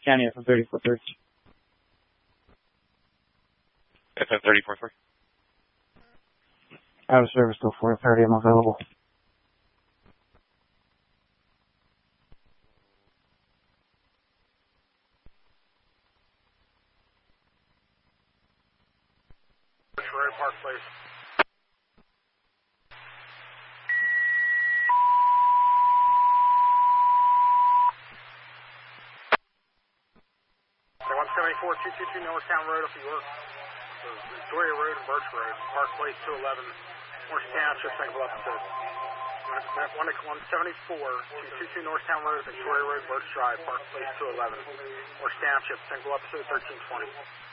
County FM 34-3. FM 34-3. Out of service till 4:30. I'm available. Road, Park Place. Okay, 174, 222 Norristown Road up to York. Victoria Road and Birch Road, Park Place 211, Morris Township, single episode. 174, 222 Norristown Road, Victoria Road, Birch Drive, Park Place 211, Morris Township, single episode 1320.